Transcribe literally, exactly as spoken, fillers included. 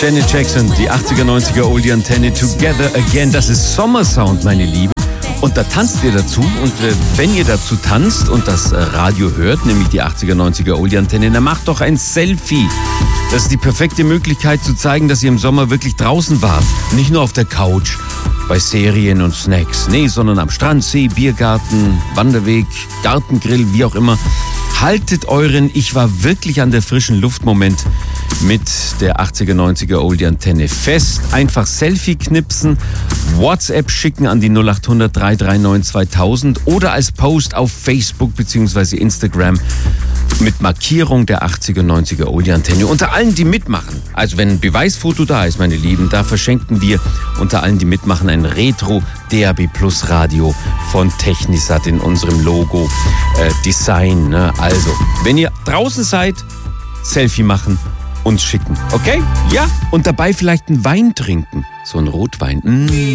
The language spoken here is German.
Janet Jackson, die achtziger, neunziger Oldie Antenne, Together Again. Das ist Sommersound, meine Lieben. Und da tanzt ihr dazu. Und äh, wenn ihr dazu tanzt und das äh, Radio hört, nämlich die achtziger, neunziger Oldie Antenne, dann macht doch ein Selfie. Das ist die perfekte Möglichkeit zu zeigen, dass ihr im Sommer wirklich draußen wart. Nicht nur auf der Couch, bei Serien und Snacks. Nee, sondern am Strand, See, Biergarten, Wanderweg, Gartengrill, wie auch immer. Haltet euren Ich war wirklich an der frischen Luft-Moment mit der achtziger, neunziger Oldie Antenne fest. Einfach Selfie knipsen, WhatsApp schicken an die null acht hundert, drei drei neun, zweitausend oder als Post auf Facebook bzw. Instagram mit Markierung der achtziger, neunziger Oldie Antenne. Unter allen, die mitmachen, also wenn ein Beweisfoto da ist, meine Lieben, da verschenken wir unter allen, die mitmachen, ein Retro D A B Plus Radio von Technisat in unserem Logo äh, Design. Ne? Also, wenn ihr draußen seid, Selfie machen, uns schicken, okay? Ja, und dabei vielleicht einen Wein trinken, so einen Rotwein. Mmh.